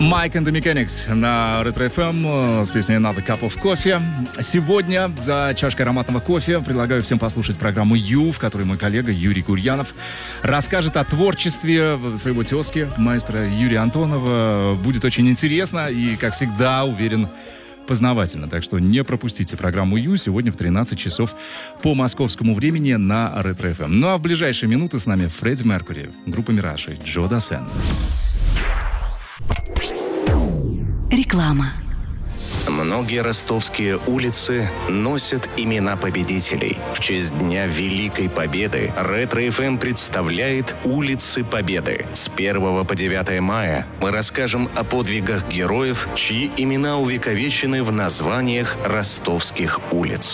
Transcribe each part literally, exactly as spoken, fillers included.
Mike and the Mechanics на Ретро эф эм с песней Another Cup of Coffee. Сегодня за чашкой ароматного кофе предлагаю всем послушать программу «Ю», в которой мой коллега Юрий Гурьянов расскажет о творчестве своего тезки, маэстро Юрия Антонова. Будет очень интересно и, как всегда, уверен, познавательно. Так что не пропустите программу «Ю» сегодня в тринадцать часов по московскому времени на Ретро эф эм. Ну а в ближайшие минуты с нами Фредди Меркьюри, группа «Мираж» и Джо Дассен. Реклама. Многие ростовские улицы носят имена победителей. В честь Дня Великой Победы Ретро эф эм представляет «Улицы Победы». С первого по девятое мая мы расскажем о подвигах героев, чьи имена увековечены в названиях ростовских улиц.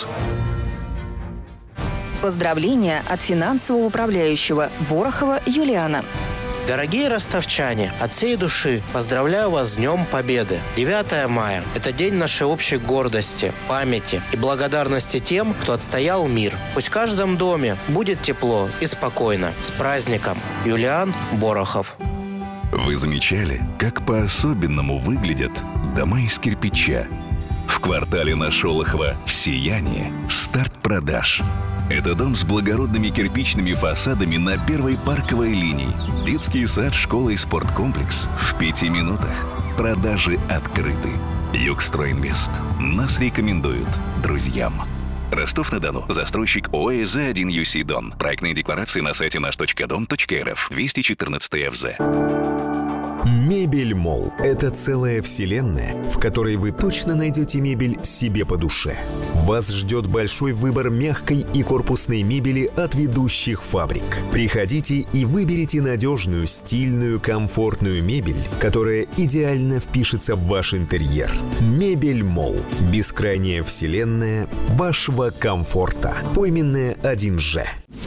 Поздравления от финансового управляющего Борохова Юлиана. Дорогие ростовчане, от всей души поздравляю вас с Днем Победы. девятое мая – это день нашей общей гордости, памяти и благодарности тем, кто отстоял мир. Пусть в каждом доме будет тепло и спокойно. С праздником! Юлиан Борохов. Вы замечали, как по-особенному выглядят дома из кирпича? В квартале на Шолохова в Сиянии старт продаж. Это дом с благородными кирпичными фасадами на первой парковой линии. Детский сад, школа и спорткомплекс в пяти минутах. Продажи открыты. Югстройинвест. Нас рекомендуют друзьям. Ростов-на-Дону. Застройщик ООО «Э З один Ю Си Дон». Проектные декларации на сайте наш точка дом точка эр эф. двести четырнадцать эф зэ. Мебель-молл – это целая вселенная, в которой вы точно найдете мебель себе по душе. Вас ждет большой выбор мягкой и корпусной мебели от ведущих фабрик. Приходите и выберите надежную, стильную, комфортную мебель, которая идеально впишется в ваш интерьер. Мебель-молл – бескрайняя вселенная вашего комфорта. Пойменная один Ж.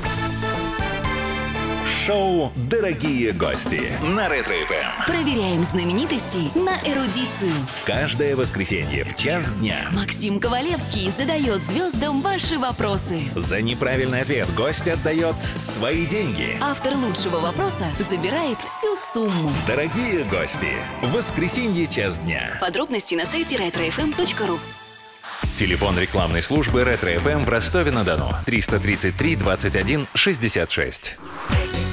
Шоу «Дорогие гости» на Ретро эф эм. Проверяем знаменитостей на эрудицию. Каждое воскресенье в час дня Максим Ковалевский задает звездам ваши вопросы. за неправильный ответ гость отдает свои деньги. Автор лучшего вопроса забирает всю сумму. Дорогие гости, в воскресенье час дня. Подробности на сайте ретро эф эм точка ру. Телефон рекламной службы Ретро эф эм в Ростове-на-Дону триста тридцать три двадцать один шестьдесят шесть.